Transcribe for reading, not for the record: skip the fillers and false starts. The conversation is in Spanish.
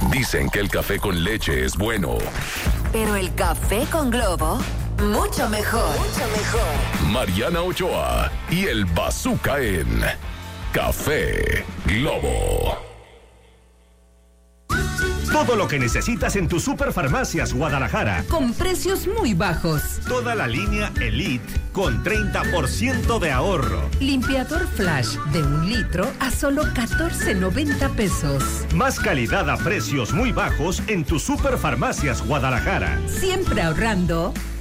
Dicen que el café con leche es bueno. Pero el café con Globo, mucho mejor. Mucho mejor. Mariana Ochoa y el Bazooka en Café Globo. Todo lo que necesitas en tus Superfarmacias Guadalajara. Con precios muy bajos. Toda la línea Elite con 30% de ahorro. Limpiador Flash de 1 litro a solo 14.90 pesos. Más calidad a precios muy bajos en tus Superfarmacias Guadalajara. Siempre ahorrando,